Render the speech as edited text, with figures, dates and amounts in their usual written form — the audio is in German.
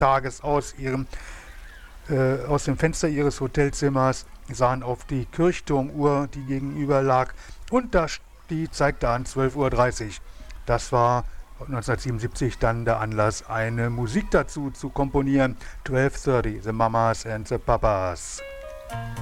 Tages aus dem Fenster ihres Hotelzimmers, sahen auf die Kirchturmuhr, die gegenüber lag, und die zeigte an 12:30 Uhr. Das war 1977 dann der Anlass, eine Musik dazu zu komponieren. 12:30, The Mamas and the Papas.